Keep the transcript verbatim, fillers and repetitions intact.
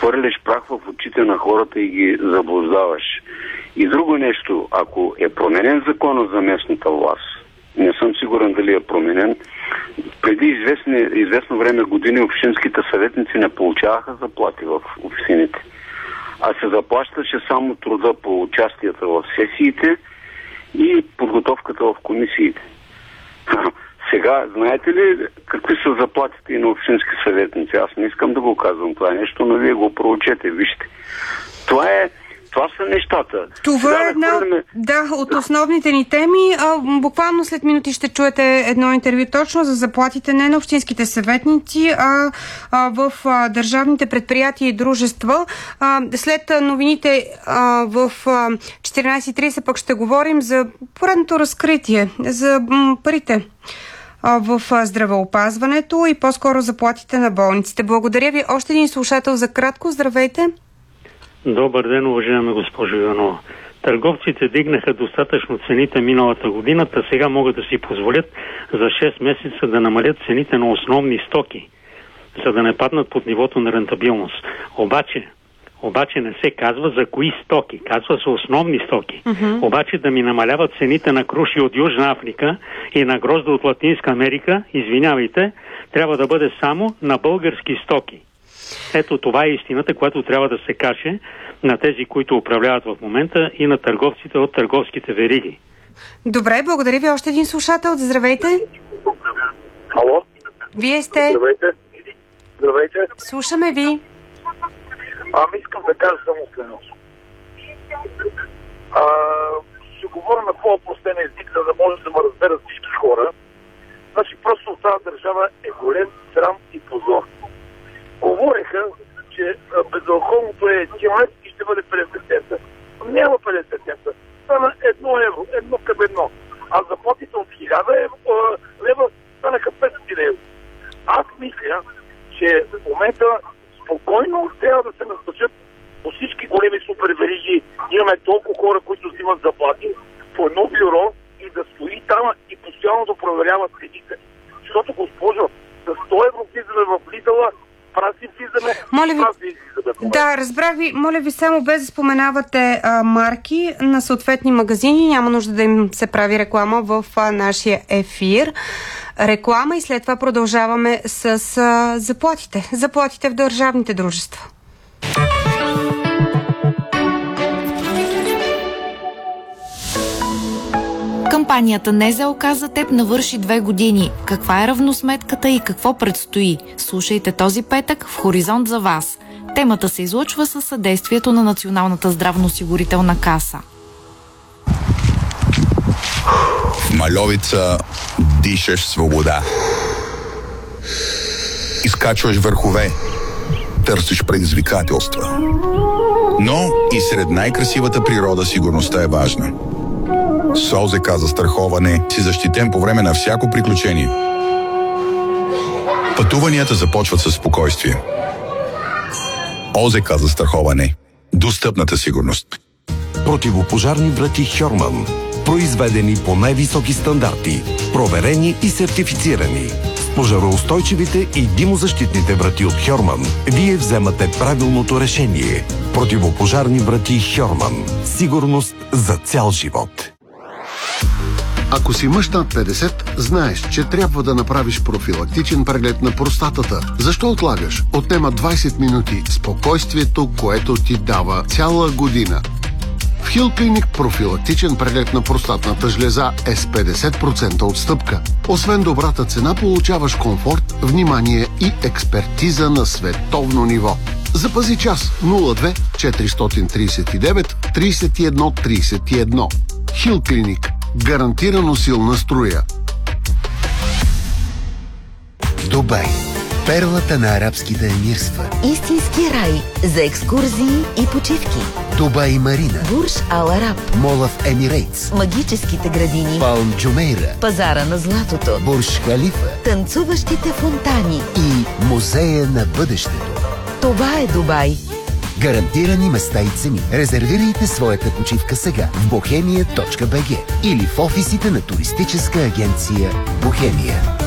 хвърляш прах в очите на хората и ги заблуждаваш. И друго нещо, ако е променен закона за местната власт, не съм сигурен дали е променен, преди известни, известно време години общинските съветници не получаваха заплати в общините, а се заплащаше само труда по участията в сесиите и подготовката в комисиите. Сега, знаете ли какви са заплатите и на общински съветници? Аз не искам да го казвам това нещо, но вие го проучете, вижте. Това е Това са нещата. Това е една да, да, от да. основните ни теми. А, буквално след минути ще чуете едно интервю точно за заплатите не на общинските съветници, а, а в а, държавните предприятия и дружества. А, след новините а, в а, четиринайсет и трийсет пък ще говорим за поредното разкритие, за м, парите а, в а, здравеопазването и по-скоро заплатите на болниците. Благодаря ви. Още един слушател за кратко. Здравейте. Добър ден, уважаема госпожо Иванова. Търговците дигнаха достатъчно цените миналата година, та сега могат да си позволят за шест месеца да намалят цените на основни стоки, за да не паднат под нивото на рентабилност. Обаче, обаче не се казва за кои стоки, казва се основни стоки. Uh-huh. Обаче да ми намаляват цените на круши от Южна Африка и на грозда от Латинска Америка, извинявайте, трябва да бъде само на български стоки. Ето това е истината, която трябва да се каже на тези, които управляват в момента и на търговците от търговските вериги. Добре, благодаря ви. Още един слушател. Здравейте. Ало? Вие сте. Здравейте. Здравейте. Слушаме ви. Ами искам да кажа само следно. Ще говоря на по-опростен език, за да може да ме разберат всички хора. Значи просто от тази държава е голем срам и позор. Говореха, че безалкохолното е километр и ще бъде петдесет цента. Няма петдесет цента. Стана едно евро, едно към едно. А заплатите от хиляда лева станаха петстотин евро. Аз мисля, че в момента спокойно трябва да се назначат по всички големи супервериги. Имаме толкова хора, които взимат заплати по едно бюро и да стои там и постоянно да проверяват цените. Защото, госпожо, за сто евро влизаме в Лидъла, праси влизаме, моля ви, праси влизаме. Да, разбрах ви. Моля ви само без да споменавате а, марки на съответни магазини. Няма нужда да им се прави реклама в а, нашия ефир. Реклама и след това продължаваме с а, заплатите. Заплатите в държавните дружества. Кампанията НЗОК за теб навърши две години. Каква е равносметката и какво предстои? Слушайте този петък в Хоризонт за вас. Темата се излъчва със съдействието на Националната здравноосигурителна каса. В Мальовица дишаш свобода. Изкачваш върхове. Търсиш предизвикателства. Но и сред най-красивата природа сигурността е важна. С ОЗК за страховане си защитен по време на всяко приключение. Пътуванията започват със спокойствие. ОЗК за страховане. Достъпната сигурност. Противопожарни врати Хьорман. Произведени по най-високи стандарти. Проверени и сертифицирани. С пожароустойчивите и димозащитните врати от Хьорман вие вземате правилното решение. Противопожарни врати Хьорман. Сигурност за цял живот. Ако си мъж над петдесет, знаеш, че трябва да направиш профилактичен преглед на простатата. Защо отлагаш? Отнема двайсет минути спокойствието, което ти дава цяла година. В Хил Клиник профилактичен преглед на простатната жлеза е с петдесет процента отстъпка. Освен добрата цена, получаваш комфорт, внимание и експертиза на световно ниво. Запази час нула две четиристотин трийсет и девет трийсет и едно трийсет и едно. Хил Клиник. Гарантирано силна струя. Дубай. Перлата на арабските емирства. Истински рай за екскурзии и почивки. Дубай Марина. Бурж Ал Араб. Мола в Емирейтс. Магическите градини. Палм Джумейра. Пазара на златото. Бурж Халифа. Танцуващите фонтани. И музея на бъдещето. Това е Дубай. Гарантирани места и цени. Резервирайте своята почивка сега в бохемия точка би джи или в офисите на туристическа агенция Бохемия.